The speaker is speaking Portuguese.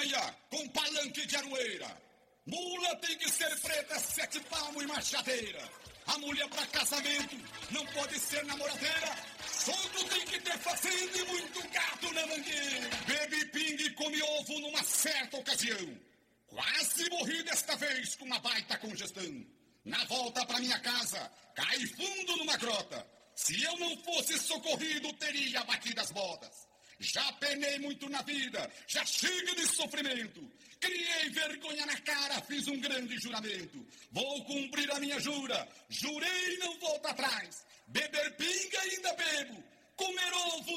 Piranha com palanque de aroeira. Mula tem que ser preta, 7 palmos e machadeira. A mulher pra casamento não pode ser namoradeira. Sogro tem que ter fazenda e muito gato na mangueira. Bebe pingue e come ovo numa certa ocasião. Quase morri desta vez com uma baita congestão. Na volta pra minha casa, caí fundo numa grota. Se eu não fosse socorrido, teria batido as botas. Já penei muito na vida, já chega de sofrimento. Criei vergonha na cara, fiz um grande juramento. Vou cumprir a minha jura, jurei e não volto atrás. Beber pinga ainda bebo, comer ovo